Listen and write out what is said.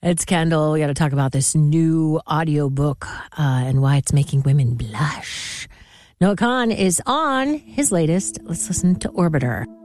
It's Kendall. We got to talk about this new audiobook and why it's making women blush. Noah Kahan is on his latest. Let's listen to Orbiter.